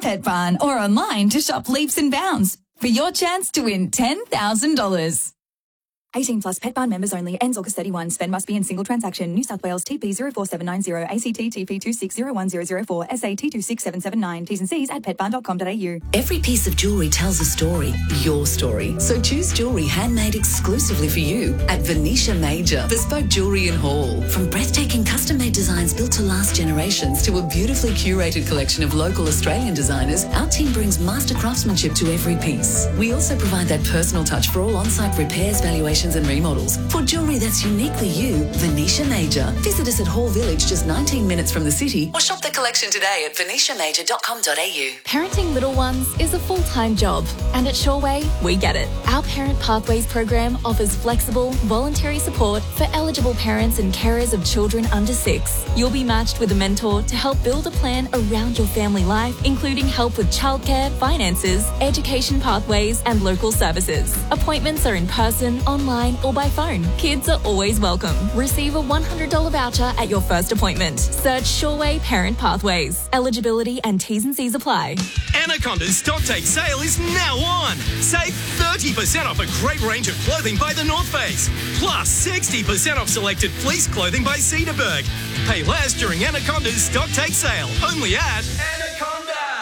Pet Barn or online to shop Leaps and Bounds for your chance to win $10,000. 18 plus Pet Barn members only. Ends August 31. Spend must be in single transaction. New South Wales TP 04790 ACT TP 260104 SAT 26779. T's and C's at petbarn.com.au. Every piece of jewellery tells a story, your story. So choose jewellery handmade exclusively for you at Venetia Major. Bespoke jewellery in Hall. From breathtaking custom-made designs built to last generations to a beautifully curated collection of local Australian designers, our team brings master craftsmanship to every piece. We also provide that personal touch for all on-site repairs, valuations and remodels. For jewellery that's uniquely you, Venetia Major. Visit us at Hall Village, just 19 minutes from the city, or shop the collection today at venetiamajor.com.au. Parenting little ones is a full-time job, and at Shoreway, we get it. Our Parent Pathways program offers flexible, voluntary support for eligible parents and carers of children under 6. You'll be matched with a mentor to help build a plan around your family life, including help with childcare, finances, education pathways, and local services. Appointments are in person, online, or by phone. Kids are always welcome. Receive a $100 voucher at your first appointment. Search Shoreway Parent Pathways. Eligibility and T's and C's apply. Anaconda's stock take sale is now on. Save 30% off a great range of clothing by The North Face. Plus 60% off selected fleece clothing by Cedarburg. Pay less during Anaconda's stock take sale. Only at Anaconda.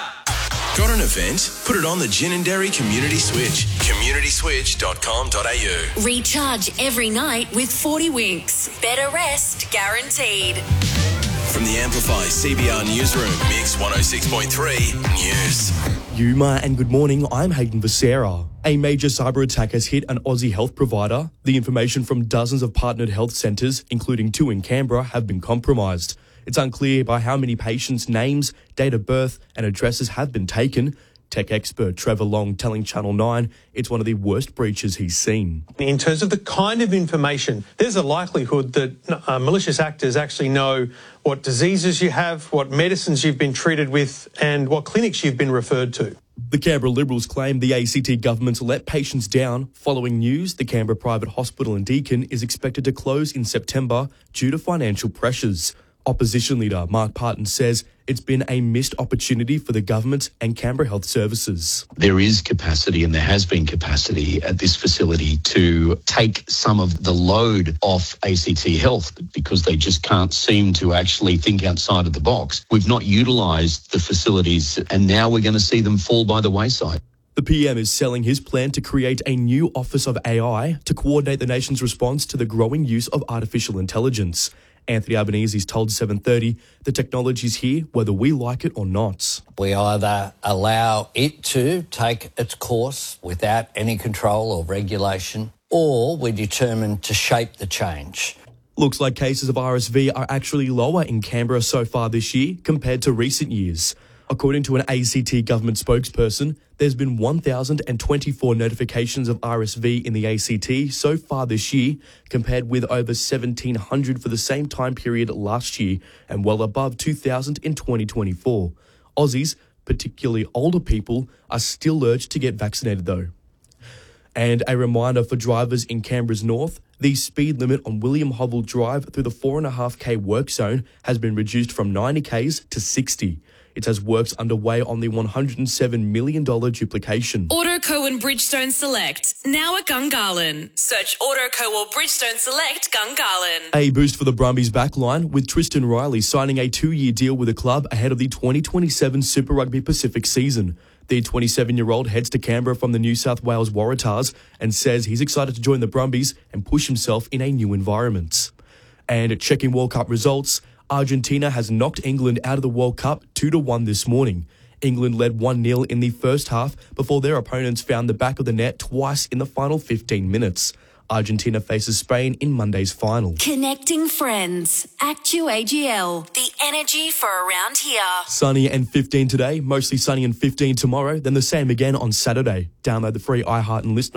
Got an event? Put it on the Gin and Dairy Community Switch. communityswitch.com.au. Recharge every night with 40 Winks. Better rest guaranteed. From the Amplify CBR Newsroom, Mix 106.3 News. Yuma and good morning, I'm Hayden Becerra. A major cyber attack has hit an Aussie health provider. The information from dozens of partnered health centres, including 2 in Canberra, have been compromised. It's unclear by how many patients' names, date of birth and addresses have been taken. Tech expert Trevor Long telling Channel 9 it's one of the worst breaches he's seen. In terms of the kind of information, there's a likelihood that malicious actors actually know what diseases you have, what medicines you've been treated with and what clinics you've been referred to. The Canberra Liberals claim the ACT government let patients down following news the Canberra Private Hospital in Deakin is expected to close in September due to financial pressures. Opposition leader Mark Parton says it's been a missed opportunity for the government and Canberra Health Services. There is capacity and there has been capacity at this facility to take some of the load off ACT Health because they just can't seem to actually think outside of the box. We've not utilised the facilities and now we're going to see them fall by the wayside. The PM is selling his plan to create a new Office of AI to coordinate the nation's response to the growing use of artificial intelligence. Anthony Albanese's told 7:30 the technology's here whether we like it or not. We either allow it to take its course without any control or regulation, or we determine to shape the change. Looks like cases of RSV are actually lower in Canberra so far this year compared to recent years. According to an ACT government spokesperson, there's been 1,024 notifications of RSV in the ACT so far this year, compared with over 1,700 for the same time period last year and well above 2,000 in 2024. Aussies, particularly older people, are still urged to get vaccinated though. And a reminder for drivers in Canberra's north, the speed limit on William Hovell Drive through the 4.5k work zone has been reduced from 90k's to 60. It has works underway on the $107 million duplication. Autoco and Bridgestone Select, now at Gungahlin. Search Autoco or Bridgestone Select Gungahlin. A boost for the Brumbies backline, with Tristan Riley signing a 2-year deal with the club ahead of the 2027 Super Rugby Pacific season. The 27-year-old heads to Canberra from the New South Wales Waratahs and says he's excited to join the Brumbies and push himself in a new environment. And checking World Cup results, Argentina has knocked England out of the World Cup 2-1 this morning. England led 1-0 in the first half before their opponents found the back of the net twice in the final 15 minutes. Argentina faces Spain in Monday's final. Connecting friends. ActuAGL. The energy for around here. Sunny and 15 today, mostly sunny and 15 tomorrow, then the same again on Saturday. Download the free iHeart and Listener